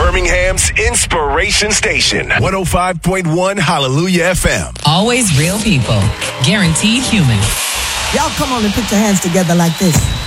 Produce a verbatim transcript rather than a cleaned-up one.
Birmingham's Inspiration Station. one oh five point one Hallelujah F M. Always real people. Guaranteed human. Y'all come on and put your hands together like this.